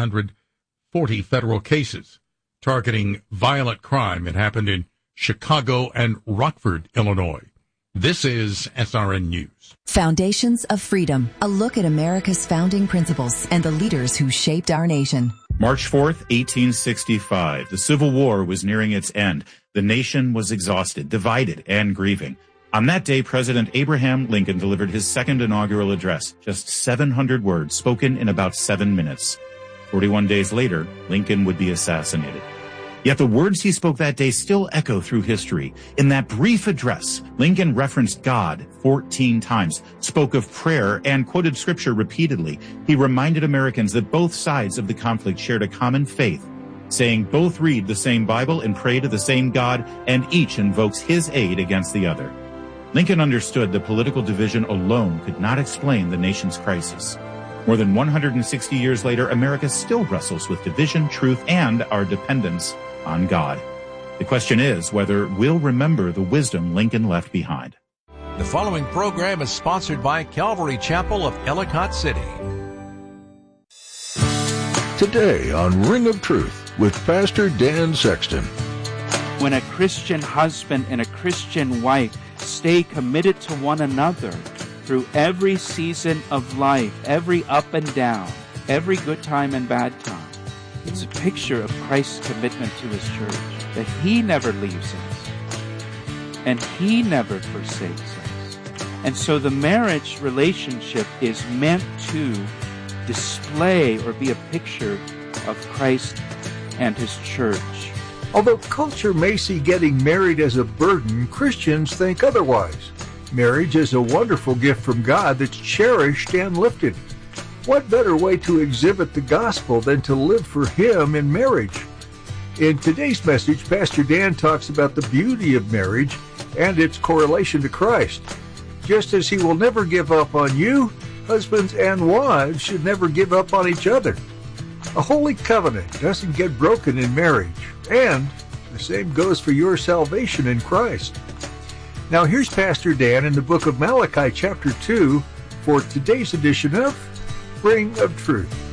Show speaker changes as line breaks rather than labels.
140 federal cases targeting violent crime. It happened in Chicago and Rockford, Illinois. This is SRN News.
Foundations of Freedom, a look at America's founding principles and the leaders who shaped our nation.
March 4th, 1865. The Civil War was nearing its end. The nation was exhausted, divided, and grieving. On that day, President Abraham Lincoln delivered his second inaugural address, just 700 words spoken in about 7 minutes. 41 days later, Lincoln would be assassinated. Yet the words he spoke that day still echo through history. In that brief address, Lincoln referenced God 14 times, spoke of prayer, and quoted scripture repeatedly. He reminded Americans that both sides of the conflict shared a common faith, saying both read the same Bible and pray to the same God, and each invokes his aid against the other. Lincoln understood that political division alone could not explain the nation's crisis. More than 160 years later, America still wrestles with division, truth, and our dependence on God. The question is whether we'll remember the wisdom Lincoln left behind.
The following program is sponsored by Calvary Chapel of Ellicott City.
Today on Ring of Truth with Pastor Dan Sexton.
When a Christian husband and a Christian wife stay committed to one another through every season of life, every up and down, every good time and bad time, it's a picture of Christ's commitment to his church, that he never leaves us and he never forsakes us. And so the marriage relationship is meant to display or be a picture of Christ and his church.
Although culture may see getting married as a burden, Christians think otherwise. Marriage is a wonderful gift from God that's cherished and lifted. What better way to exhibit the gospel than to live for Him in marriage? In today's message, Pastor Dan talks about the beauty of marriage and its correlation to Christ. Just as He will never give up on you, husbands and wives should never give up on each other. A holy covenant doesn't get broken in marriage, and the same goes for your salvation in Christ. Now here's Pastor Dan in the book of Malachi chapter 2 for today's edition of Ring of Truth.